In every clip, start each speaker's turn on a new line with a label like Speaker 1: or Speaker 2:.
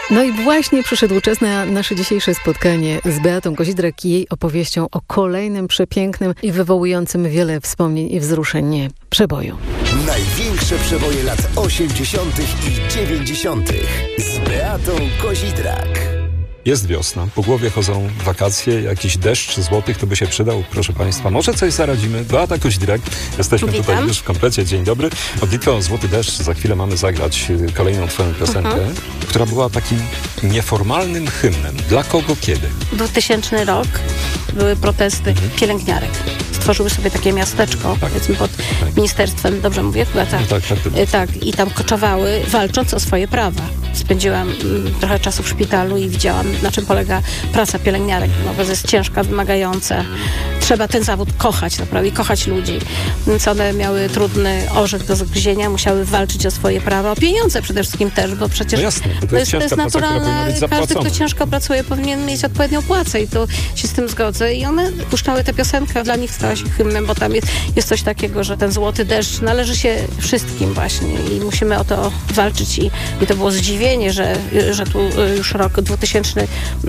Speaker 1: No i właśnie przyszedł czas na nasze dzisiejsze spotkanie z Beatą Kozidrak i jej opowieścią o kolejnym przepięknym i wywołującym wiele wspomnień i wzruszeń przeboju.
Speaker 2: Największe przeboje lat 80. i 90. z Beatą Kozidrak.
Speaker 3: Jest wiosna, po głowie chodzą wakacje, jakiś deszcz złotych to by się przydał, proszę Państwa. Może coś zaradzimy? Beata Kozidrak, jesteśmy tutaj już w komplecie. Dzień dobry. Modlitwę o złoty deszcz. Za chwilę mamy zagrać kolejną Twoją piosenkę, która była takim nieformalnym hymnem. Dla kogo, kiedy?
Speaker 4: 2000 rok były protesty pielęgniarek. Stworzyły sobie takie miasteczko, powiedzmy pod ministerstwem, dobrze mówię? Chyba tak. Tak, i tam koczowały, walcząc o swoje prawa. Spędziłam trochę czasu w szpitalu i widziałam, na czym polega praca pielęgniarek, no bo to jest ciężka, wymagająca. Trzeba ten zawód kochać naprawdę i kochać ludzi. Więc one miały trudny orzech do zgryzienia, musiały walczyć o swoje prawa, o pieniądze przede wszystkim też, bo przecież
Speaker 3: to jest
Speaker 4: naturalne, każdy, kto ciężko pracuje, powinien mieć odpowiednią płacę i to się z tym zgodzę. I one puszczały tę piosenkę, dla nich stała się hymnem, bo tam jest coś takiego, że ten złoty deszcz należy się wszystkim właśnie i musimy o to walczyć i to było zdziwienie, że tu już rok 2000,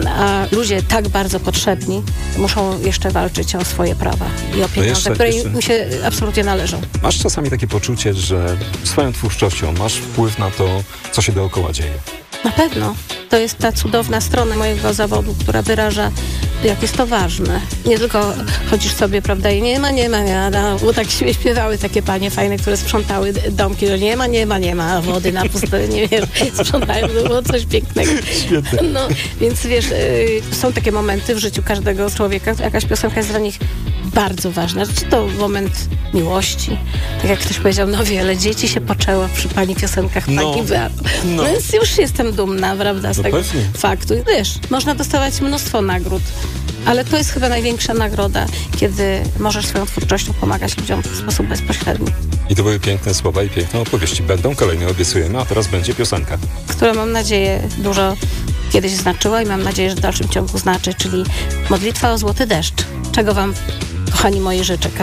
Speaker 4: a ludzie tak bardzo potrzebni muszą jeszcze walczyć o swoje prawa i o pieniądze, które im się absolutnie należą.
Speaker 3: Masz czasami takie poczucie, że swoją twórczością masz wpływ na to, co się dookoła dzieje?
Speaker 4: Na pewno. To jest ta cudowna strona mojego zawodu, która wyraża, jak jest to ważne. Nie tylko chodzisz sobie, prawda, i nie ma, bo tak śpiewały takie panie fajne, które sprzątały domki, że nie ma wody na pustyni, sprzątają, to było coś pięknego.
Speaker 3: Świetnie.
Speaker 4: No, więc wiesz, są takie momenty w życiu każdego człowieka, jakaś piosenka jest dla nich bardzo ważna. Czy to moment miłości? Tak jak ktoś powiedział, no wiele dzieci się poczęło przy pani piosenkach pani Beato. No więc już jestem dumna, prawda, z tego faktu. Wiesz, można dostawać mnóstwo nagród, ale to jest chyba największa nagroda, kiedy możesz swoją twórczością pomagać ludziom w sposób bezpośredni.
Speaker 3: I to były piękne słowa i piękne opowieści. Będą kolejne, obiecujemy, a teraz będzie piosenka,
Speaker 4: która mam nadzieję dużo kiedyś znaczyła i mam nadzieję, że w dalszym ciągu znaczy, czyli modlitwa o złoty deszcz. Czego wam, kochani moi, życzę